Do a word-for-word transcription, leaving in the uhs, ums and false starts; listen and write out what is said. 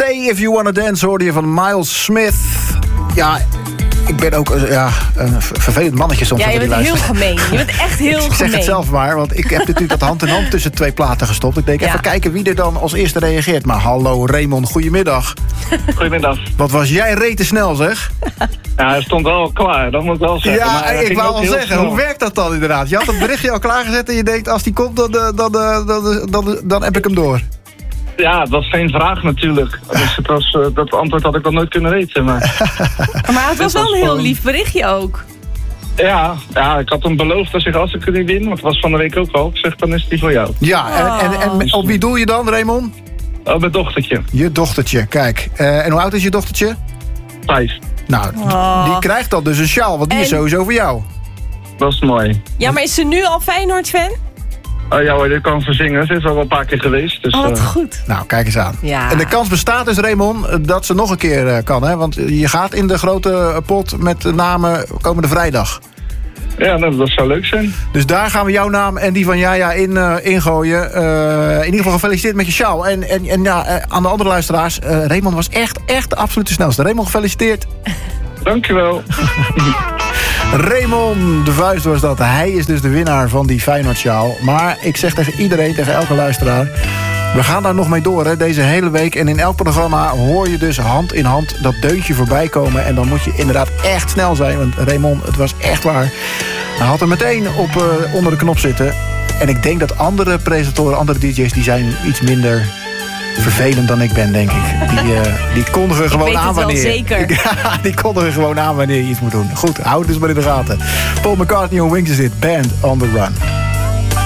Say If You Wanna Dance hoorde je van Miles Smith. Ja, ik ben ook ja, een vervelend mannetje soms. Ja, je bent heel gemeen. Je bent echt heel gemeen. Ik zeg het zelf maar, want ik heb natuurlijk dat hand in hand tussen twee platen gestopt. Ik denk, ja. even kijken wie er dan als eerste reageert. Maar hallo Raymond, goedemiddag. Goedemiddag. Wat was jij rete snel, zeg? Ja, hij stond wel klaar, dat moet ik wel zeggen. Ja, maar ik wou al zeggen, snel. hoe werkt dat dan inderdaad? Je had het berichtje al klaargezet en je denkt, als die komt, dan, dan, dan, dan, dan, dan, dan heb ik hem door. Ja, dat was geen vraag natuurlijk. Dus het was, uh, dat antwoord had ik wel nooit kunnen weten. Maar, maar het was wel een heel lief berichtje ook. Ja, ja, ik had hem beloofd als ik, als ik die win, want het was van de week ook al. Ik zeg, dan is die voor jou. Ja, en, en, en op wie doel je dan, Raymond? Oh, mijn dochtertje. Je dochtertje, kijk. Uh, en hoe oud is je dochtertje? Vijf. Nou, oh. die krijgt dan dus een sjaal, want die en... is sowieso voor jou. Dat is mooi. Ja, maar is ze nu al Feyenoord-fan? Oh ja hoor, dit kan verzingen. Ze is al wel een paar keer geweest. Dus, oh, wat uh... goed. Nou, kijk eens aan. Ja. En de kans bestaat dus, Raymond, dat ze nog een keer uh, kan. Hè? Want je gaat in de grote pot met de namen komende vrijdag. Ja, nou, dat zou leuk zijn. Dus daar gaan we jouw naam en die van Jaja in uh, ingooien. Uh, in ieder geval gefeliciteerd met je sjaal. En, en, en ja, uh, aan de andere luisteraars, uh, Raymond was echt, echt de absolute snelste. Raymond, gefeliciteerd. Dankjewel. Raymond de Vuist was dat. Hij is dus de winnaar van die Feyenoord-sjaal. Maar ik zeg tegen iedereen, tegen elke luisteraar, we gaan daar nog mee door, hè, deze hele week. En in elk programma hoor je dus hand in hand dat deuntje voorbij komen. En dan moet je inderdaad echt snel zijn. Want Raymond, het was echt waar. Hij had er meteen op uh, onder de knop zitten. En ik denk dat andere presentatoren, andere D J's, die zijn iets minder vervelend dan ik ben, denk ik. Die, uh, die kondigen gewoon aan wanneer. Ik weet het wel zeker. Die kondigen gewoon aan wanneer je iets moet doen. Goed, houd het dus maar in de gaten. Paul McCartney en Wings is dit. Band on the Run.